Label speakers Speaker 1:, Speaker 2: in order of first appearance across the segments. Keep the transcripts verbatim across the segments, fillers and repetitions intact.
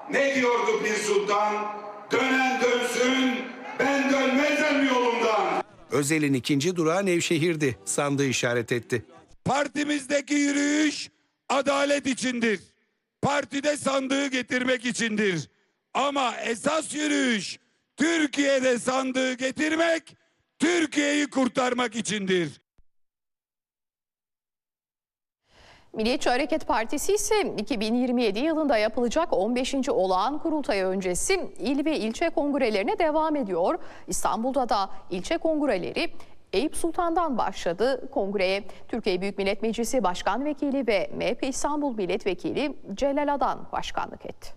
Speaker 1: Ne diyordu Pir Sultan? Dönen dönsün, ben dönmezsem yolumdan.
Speaker 2: Özel'in ikinci durağı Nevşehir'di. Sandığı işaret etti.
Speaker 3: Partimizdeki yürüyüş adalet içindir. Partide sandığı getirmek içindir. Ama esas yürüyüş Türkiye'de sandığı getirmek, Türkiye'yi kurtarmak içindir.
Speaker 4: Milliyetçi Hareket Partisi ise iki bin yirmi yedi yılında yapılacak on beşinci olağan kurultay öncesi il ve ilçe kongrelerine devam ediyor. İstanbul'da da ilçe kongreleri Eyüp Sultan'dan başladı. Kongreye Türkiye Büyük Millet Meclisi Başkan Vekili ve M H P İstanbul Milletvekili Celal Adan başkanlık etti.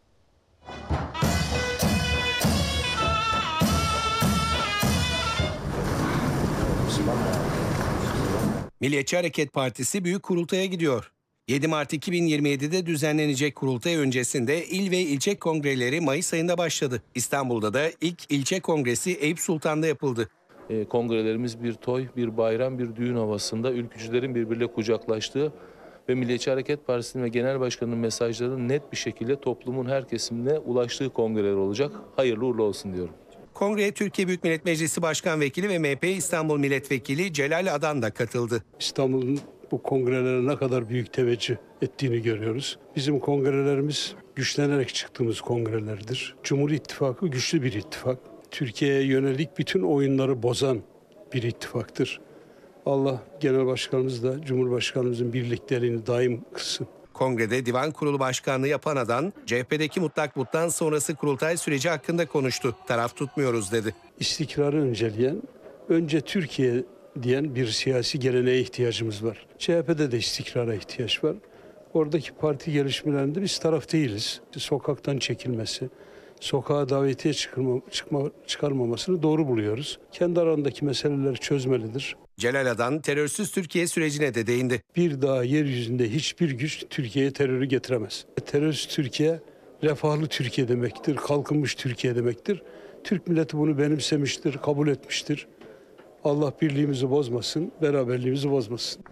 Speaker 2: Milliyetçi Hareket Partisi Büyük Kurultay'a gidiyor. yedi Mart iki bin yirmi yedi'de düzenlenecek kurultay öncesinde il ve ilçe kongreleri Mayıs ayında başladı. İstanbul'da da ilk ilçe kongresi Eyüp Sultan'da yapıldı.
Speaker 5: E, kongrelerimiz bir toy, bir bayram, bir düğün havasında ülkücülerin birbiriyle kucaklaştığı ve Milliyetçi Hareket Partisi'nin ve Genel Başkanı'nın mesajlarının net bir şekilde toplumun her kesimine ulaştığı kongreler olacak. Hayırlı uğurlu olsun diyorum.
Speaker 2: Kongreye Türkiye Büyük Millet Meclisi Başkan Vekili ve M H P İstanbul Milletvekili Celal Adan da katıldı.
Speaker 6: İstanbul'un bu kongrelere ne kadar büyük teveccüh ettiğini görüyoruz. Bizim kongrelerimiz güçlenerek çıktığımız kongrelerdir. Cumhur İttifakı güçlü bir ittifak. Türkiye'ye yönelik bütün oyunları bozan bir ittifaktır. Allah Genel Başkanımızla Cumhurbaşkanımızın birlikteliğini daim kılsın.
Speaker 2: Kongrede Divan Kurulu Başkanlığı yapan Adan, C H P'deki mutlak muttan sonrası kurultay süreci hakkında konuştu. Taraf tutmuyoruz dedi.
Speaker 6: İstikrarı önceleyen, önce Türkiye diyen bir siyasi geleneğe ihtiyacımız var. C H P'de de istikrara ihtiyaç var. Oradaki parti gelişmelerinde biz taraf değiliz. Sokaktan çekilmesi, sokağa davetiye çıkma, çıkma, çıkarmamasını doğru buluyoruz. Kendi aralarındaki meseleleri çözmelidir.
Speaker 2: Celal Adan terörsüz Türkiye sürecine de değindi.
Speaker 6: Bir daha yeryüzünde hiçbir güç Türkiye'ye terörü getiremez. Terörsüz Türkiye, refahlı Türkiye demektir, kalkınmış Türkiye demektir. Türk milleti bunu benimsemiştir, kabul etmiştir. Allah birliğimizi bozmasın, beraberliğimizi bozmasın.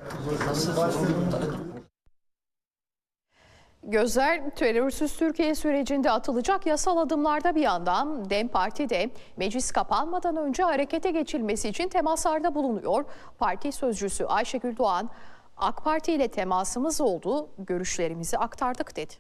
Speaker 4: Gözler terörsüz Türkiye sürecinde atılacak yasal adımlarda bir yandan DEM Parti de meclis kapanmadan önce harekete geçilmesi için temaslarda bulunuyor. Parti sözcüsü Ayşegül Doğan, AK Parti ile temasımız oldu, görüşlerimizi aktardık dedi.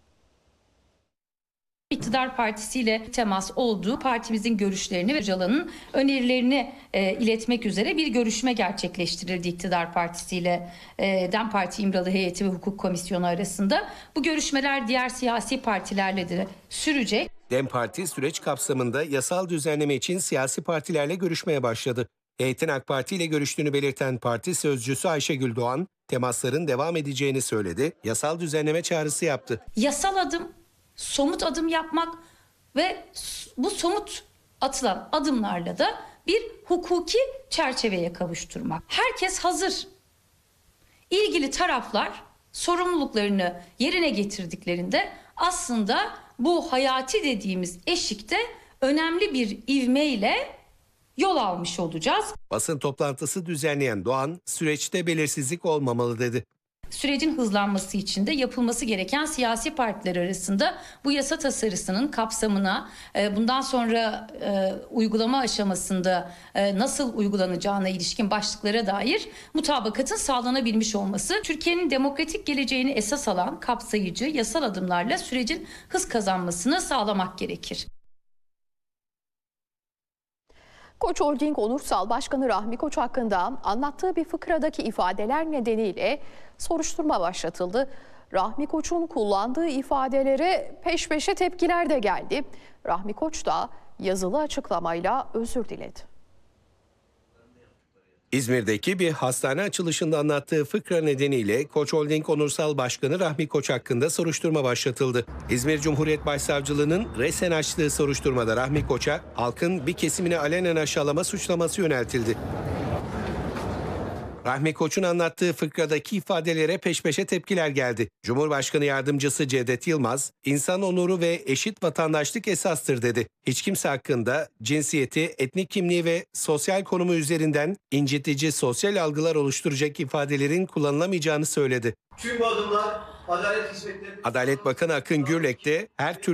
Speaker 7: İktidar partisiyle temas oldu. Partimizin görüşlerini ve Öcalan'ın önerilerini e, iletmek üzere bir görüşme gerçekleştirildi iktidar partisiyle e, DEM Parti İmralı Heyeti ve Hukuk Komisyonu arasında. Bu görüşmeler diğer siyasi partilerle de sürecek.
Speaker 2: DEM Parti süreç kapsamında yasal düzenleme için siyasi partilerle görüşmeye başladı. Heyetin AK Parti ile görüştüğünü belirten parti sözcüsü Ayşegül Doğan, temasların devam edeceğini söyledi, yasal düzenleme çağrısı yaptı.
Speaker 7: Yasal adım, somut adım yapmak ve bu somut atılan adımlarla da bir hukuki çerçeveye kavuşturmak. Herkes hazır. İlgili taraflar sorumluluklarını yerine getirdiklerinde aslında bu hayati dediğimiz eşikte önemli bir ivmeyle yol almış olacağız.
Speaker 2: Basın toplantısı düzenleyen Doğan, süreçte belirsizlik olmamalı dedi.
Speaker 7: Sürecin hızlanması için de yapılması gereken siyasi partiler arasında bu yasa tasarısının kapsamına, bundan sonra uygulama aşamasında nasıl uygulanacağına ilişkin başlıklara dair mutabakatın sağlanabilmiş olması, Türkiye'nin demokratik geleceğini esas alan kapsayıcı yasal adımlarla sürecin hız kazanmasını sağlamak gerekir.
Speaker 4: Koç Holding Onursal Başkanı Rahmi Koç hakkında anlattığı bir fıkradaki ifadeler nedeniyle soruşturma başlatıldı. Rahmi Koç'un kullandığı ifadelere peş peşe tepkiler de geldi. Rahmi Koç da yazılı açıklamayla özür diledi.
Speaker 2: İzmir'deki bir hastane açılışında anlattığı fıkra nedeniyle Koç Holding Onursal Başkanı Rahmi Koç hakkında soruşturma başlatıldı. İzmir Cumhuriyet Başsavcılığı'nın resen açtığı soruşturmada Rahmi Koç'a halkın bir kesimini alenen aşağılama suçlaması yöneltildi. Rahmi Koç'un anlattığı fıkradaki ifadelere peş peşe tepkiler geldi. Cumhurbaşkanı Yardımcısı Cevdet Yılmaz, insan onuru ve eşit vatandaşlık esastır dedi. Hiç kimse hakkında cinsiyeti, etnik kimliği ve sosyal konumu üzerinden incitici sosyal algılar oluşturacak ifadelerin kullanılamayacağını söyledi.
Speaker 8: Tüm bu adımlar adalet hizmetleri...
Speaker 2: Adalet Bakanı Akın Gürlek de her türlü